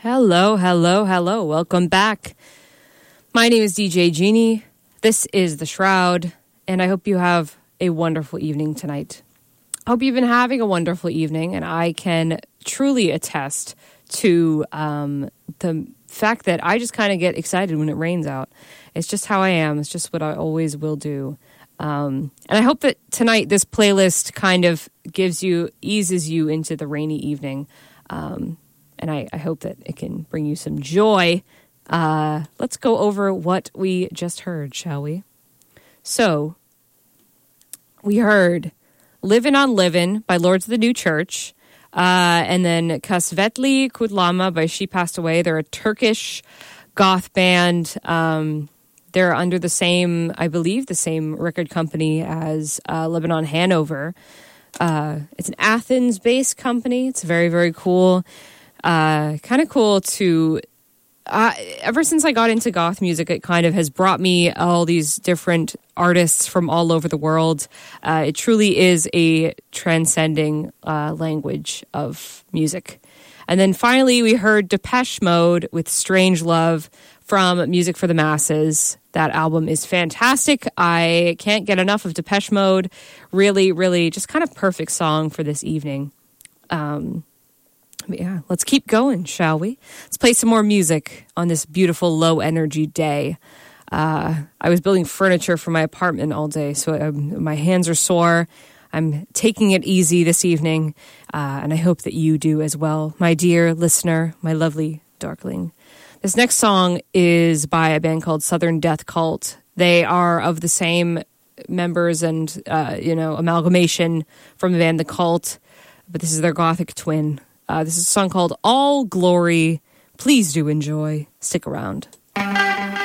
Hello, hello, hello. Welcome back. My name is DJ Jeannie. This is The Shroud, and I hope you have a wonderful evening tonight. I hope you've been having a wonderful evening, and I can truly attest to the fact that I just kind of get excited when it rains out. It's just how I am. It's just what I always will do. And I hope that tonight this playlist kind of eases you into the rainy evening. And I hope that it can bring you some joy. Let's go over what we just heard, shall we? So, we heard Livin' on Livin' by Lords of the New Church. And then Kasvetli Kudlama by She Passed Away. They're a Turkish goth band. They're under the same record company as Lebanon Hanover. It's an Athens-based company. It's very, very cool. Kind of cool to... ever since I got into goth music, it kind of has brought me all these different artists from all over the world. It truly is a transcending language of music. And then finally, we heard Depeche Mode with Strange Love from Music for the Masses. That album is fantastic. I can't get enough of Depeche Mode. Really, really just kind of perfect song for this evening. Yeah, let's keep going, shall we? Let's play some more music on this beautiful low-energy day. I was building furniture for my apartment all day, so my hands are sore. I'm taking it easy this evening, and I hope that you do as well. My dear listener, my lovely darkling. This next song is by a band called Southern Death Cult. They are of the same members and, amalgamation from the band The Cult, but this is their gothic twin. This is a song called All Glory. Please do enjoy. Stick around.